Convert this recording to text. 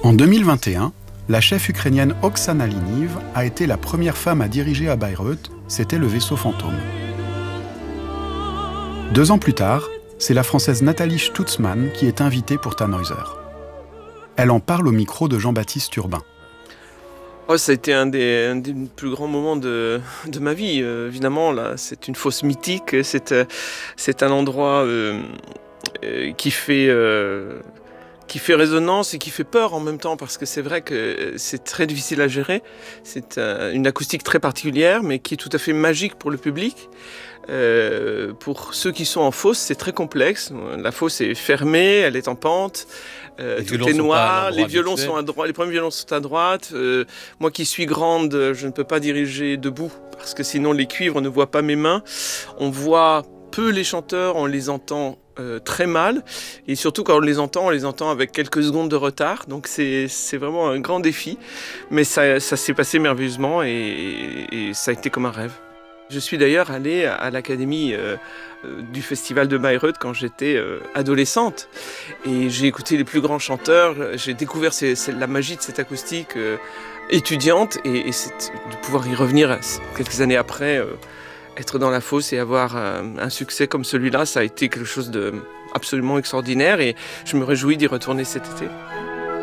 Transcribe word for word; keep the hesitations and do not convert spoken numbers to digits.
En deux mille vingt et un, la chef ukrainienne Oksana Liniv a été la première femme à diriger à Bayreuth, c'était le vaisseau fantôme. Deux ans plus tard, c'est la Française Nathalie Stutzmann qui est invitée pour Tannhäuser. Elle en parle au micro de Jean-Baptiste Urbain. Oh, ça a été un des, un des plus grands moments de, de ma vie. Euh, évidemment, là, c'est une fosse mythique. C'est, euh, c'est un endroit euh, euh, qui fait... Euh, qui fait résonance et qui fait peur en même temps, parce que c'est vrai que c'est très difficile à gérer. C'est euh, une acoustique très particulière, mais qui est tout à fait magique pour le public. Euh, pour ceux qui sont en fosse, c'est très complexe. La fosse est fermée, elle est en pente, euh, tout est noir, les violons sont à droite, les premiers violons sont à droite. Euh, moi qui suis grande, je ne peux pas diriger debout, parce que sinon les cuivres ne voient pas mes mains. On voit peu les chanteurs, on les entend euh, très mal, et surtout quand on les entend, on les entend avec quelques secondes de retard, donc c'est, c'est vraiment un grand défi, mais ça, ça s'est passé merveilleusement et, et ça a été comme un rêve. Je suis d'ailleurs allée à l'académie euh, euh, du festival de Bayreuth quand j'étais euh, adolescente, et j'ai écouté les plus grands chanteurs, j'ai découvert ces, ces, la magie de cette acoustique euh, étudiante, et, et c'est, de pouvoir y revenir quelques années après, euh, être dans la fosse et avoir un, un succès comme celui-là, ça a été quelque chose d'absolument extraordinaire et je me réjouis d'y retourner cet été.